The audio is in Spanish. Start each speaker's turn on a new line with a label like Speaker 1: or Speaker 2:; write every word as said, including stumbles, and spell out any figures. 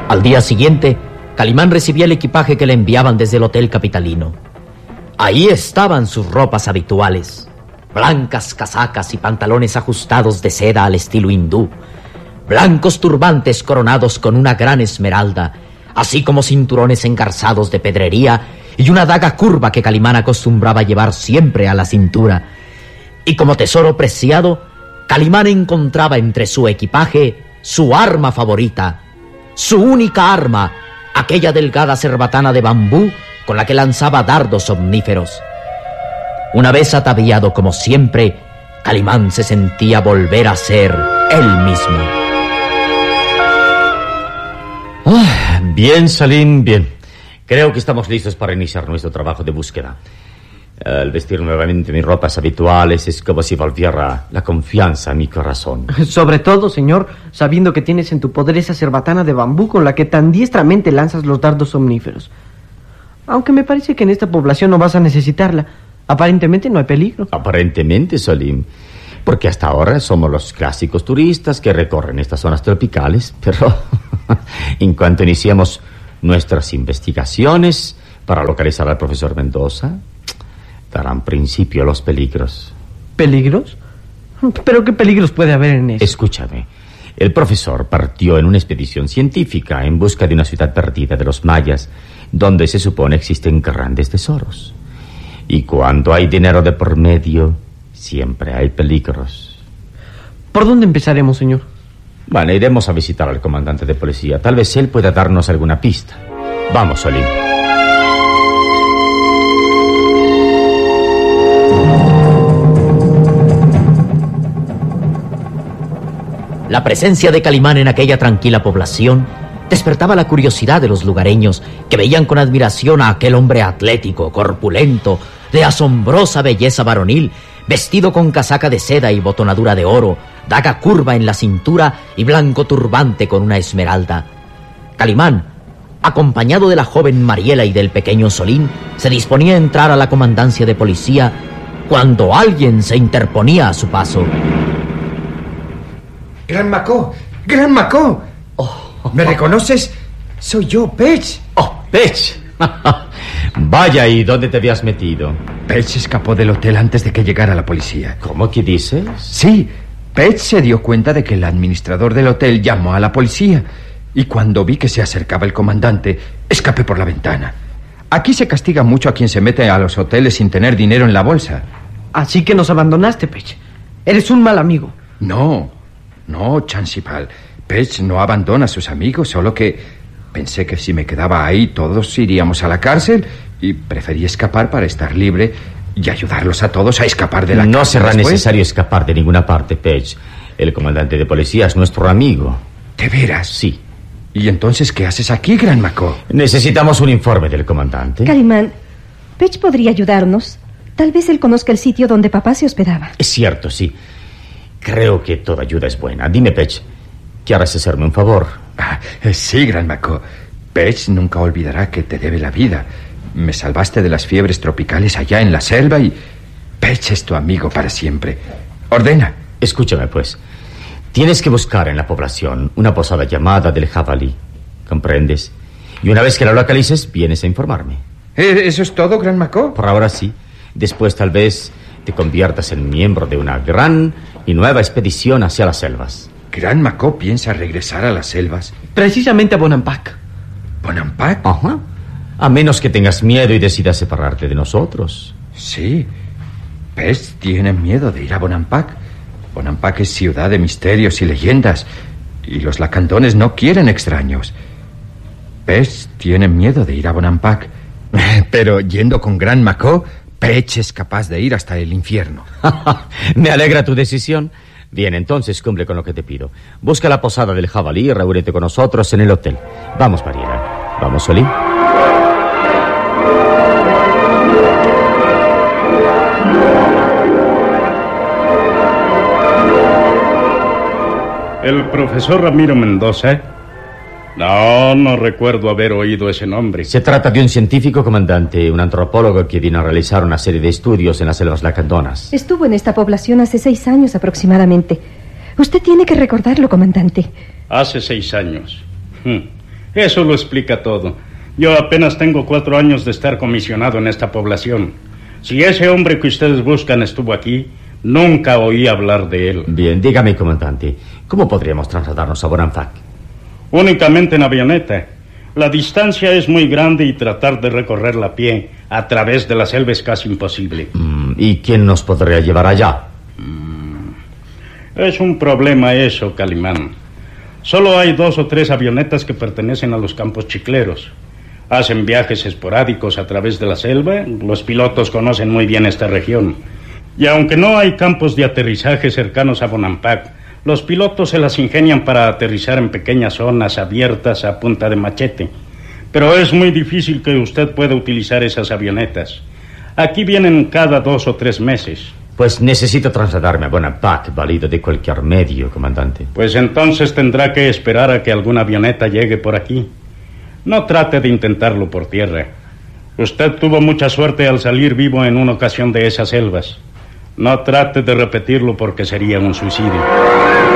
Speaker 1: Al día siguiente, Calimán recibía el equipaje que le enviaban desde el hotel capitalino. Ahí estaban sus ropas habituales: blancas casacas y pantalones ajustados de seda al estilo hindú, blancos turbantes coronados con una gran esmeralda, así como cinturones engarzados de pedrería y una daga curva que Calimán acostumbraba llevar siempre a la cintura. Y como tesoro preciado, Calimán encontraba entre su equipaje su arma favorita, su única arma, aquella delgada cerbatana de bambú con la que lanzaba dardos omníferos. Una vez ataviado como siempre, Calimán se sentía volver a ser él mismo.
Speaker 2: Ah, bien, Salim, bien. Creo que estamos listos para iniciar nuestro trabajo de búsqueda. Al vestir nuevamente mis ropas habituales es como si volviera la confianza a mi corazón.
Speaker 3: Sobre todo, señor, sabiendo que tienes en tu poder esa cerbatana de bambú con la que tan diestramente lanzas los dardos omníferos. Aunque me parece que en esta población no vas a necesitarla. Aparentemente no hay peligro.
Speaker 2: Aparentemente, Salim, porque hasta ahora somos los clásicos turistas que recorren estas zonas tropicales, pero en cuanto iniciemos nuestras investigaciones para localizar al profesor Mendoza, darán principio los peligros.
Speaker 3: ¿Peligros? ¿Pero qué peligros puede haber en eso?
Speaker 2: Escúchame. El profesor partió en una expedición científica en busca de una ciudad perdida de los mayas, donde se supone existen grandes tesoros. Y cuando hay dinero de por medio, siempre hay peligros.
Speaker 3: ¿Por dónde empezaremos, señor?
Speaker 2: Bueno, iremos a visitar al comandante de policía. Tal vez él pueda darnos alguna pista. Vamos, Salim.
Speaker 1: La presencia de Calimán en aquella tranquila población despertaba la curiosidad de los lugareños, que veían con admiración a aquel hombre atlético, corpulento, de asombrosa belleza varonil, vestido con casaca de seda y botonadura de oro, daga curva en la cintura y blanco turbante con una esmeralda. Calimán, acompañado de la joven Mariela y del pequeño Solín, se disponía a entrar a la comandancia de policía cuando alguien se interponía a su paso.
Speaker 4: ¡Gran Macó! ¡Gran Macó!
Speaker 2: Oh,
Speaker 4: ¿Me reconoces? Soy yo, Pech.
Speaker 2: ¡Oh, Pech! Vaya, ¿y dónde te habías metido?
Speaker 4: Pech escapó del hotel antes de que llegara la policía.
Speaker 2: ¿Cómo que dices?
Speaker 4: Sí, Pech se dio cuenta de que el administrador del hotel llamó a la policía. Y cuando vi que se acercaba el comandante, escapé por la ventana. Aquí se castiga mucho a quien se mete a los hoteles sin tener dinero en la bolsa.
Speaker 3: Así que nos abandonaste, Pech. Eres un mal amigo.
Speaker 4: No, no, Chancipal. Pech no abandona a sus amigos, solo que pensé que si me quedaba ahí todos iríamos a la cárcel y preferí escapar para estar libre y ayudarlos a todos a escapar de la
Speaker 2: no
Speaker 4: cárcel.
Speaker 2: No será
Speaker 4: después.
Speaker 2: necesario escapar de ninguna parte, Pech. El comandante de policía es nuestro amigo.
Speaker 4: ¿De veras?
Speaker 2: Sí.
Speaker 4: ¿Y entonces qué haces aquí, Gran Macó?
Speaker 2: Necesitamos un informe del comandante.
Speaker 5: Calimán, Pech podría ayudarnos. Tal vez él conozca el sitio donde papá se hospedaba.
Speaker 2: Es cierto, sí. Creo que toda ayuda es buena. Dime, Pech, ¿quieres hacerme un favor?
Speaker 4: Ah, sí, Gran Macó. Pech nunca olvidará que te debe la vida. Me salvaste de las fiebres tropicales allá en la selva y Pech es tu amigo para siempre. Ordena.
Speaker 2: Escúchame, pues. Tienes que buscar en la población una posada llamada del Jabalí. ¿Comprendes? Y una vez que la localices, vienes a informarme.
Speaker 4: ¿Eso es todo, Gran Macó?
Speaker 2: Por ahora sí. Después tal vez te conviertas en miembro de una gran y nueva expedición hacia las selvas.
Speaker 4: ¿Gran Macó piensa regresar a las selvas?
Speaker 3: Precisamente a Bonampak.
Speaker 4: ¿Bonampak?
Speaker 2: Ajá. A menos que tengas miedo y decidas separarte de nosotros.
Speaker 4: Sí. Pech tiene miedo de ir a Bonampak. Bonampak es ciudad de misterios y leyendas, y los lacandones no quieren extraños. Pech tiene miedo de ir a Bonampak, pero yendo con Gran Macó, Pech es capaz de ir hasta el infierno.
Speaker 2: Me alegra tu decisión. Bien, entonces cumple con lo que te pido. Busca la posada del Jabalí y reúnete con nosotros en el hotel. Vamos, Mariela. Vamos, Solín.
Speaker 6: ¿El profesor Ramiro Mendoza? No, no recuerdo haber oído ese nombre.
Speaker 2: Se trata de un científico, comandante, un antropólogo que vino a realizar una serie de estudios en las selvas lacandonas.
Speaker 5: Estuvo en esta población hace seis años aproximadamente. Usted tiene que recordarlo, comandante.
Speaker 6: Hace seis años. Hmm. Eso lo explica todo. Yo apenas tengo cuatro años de estar comisionado en esta población. Si ese hombre que ustedes buscan estuvo aquí, nunca oí hablar de él.
Speaker 2: Bien, dígame, comandante, ¿cómo podríamos trasladarnos a Bonanfac?
Speaker 6: Únicamente en avioneta. La distancia es muy grande y tratar de recorrerla a pie a través de la selva es casi imposible.
Speaker 2: Mm, ¿Y quién nos podría llevar allá?
Speaker 6: Mm, es un problema eso, Calimán. Solo hay dos o tres avionetas que pertenecen a los campos chicleros. Hacen viajes esporádicos a través de la selva. Los pilotos conocen muy bien esta región. Y aunque no hay campos de aterrizaje cercanos a Bonampak, los pilotos se las ingenian para aterrizar en pequeñas zonas abiertas a punta de machete. Pero es muy difícil que usted pueda utilizar esas avionetas. Aquí vienen cada dos o tres meses.
Speaker 2: Pues necesito trasladarme a Bonampak, valido de cualquier medio, comandante.
Speaker 6: Pues entonces tendrá que esperar a que alguna avioneta llegue por aquí. No trate de intentarlo por tierra. Usted tuvo mucha suerte al salir vivo en una ocasión de esas selvas. No trate de repetirlo porque sería un suicidio.